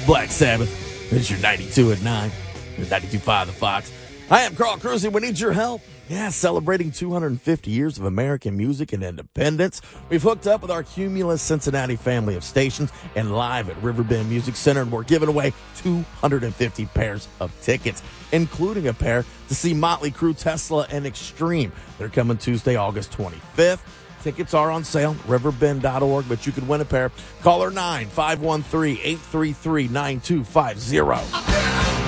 Black Sabbath. It's your 92 at 9, your 92.5 The Fox. I am Carl Cruzy. We need your help. Yeah, celebrating 250 years of American music and independence. We've hooked up with our Cumulus Cincinnati family of stations and live at Riverbend Music Center, and we're giving away 250 pairs of tickets, including a pair to see Motley Crue, Tesla, and Extreme. They're coming Tuesday, August 25th. Tickets are on sale, riverbend.org, but you can win a pair. Caller 9-513-833-9250.